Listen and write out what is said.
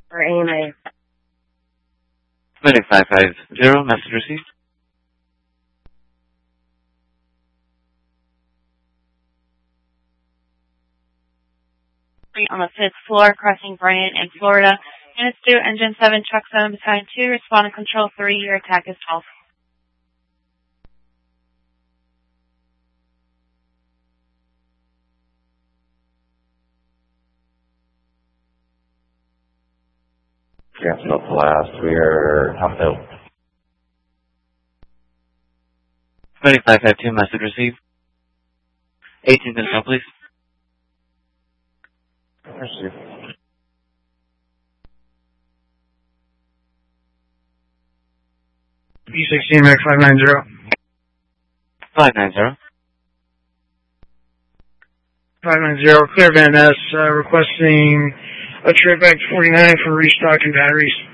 for AMA. 2550, message received. On the 5th floor, crossing Bryant in Florida. Units 2, Engine 7, Truck 7, Battalion 2, respond and control 3, your attack is 12. Cancel blast, we are top hill. 2552, message received. 18 consult, please. Receive. B16, Mac 590. 590. 590, clear Van Ness, requesting a trip back to 49 for restock and batteries.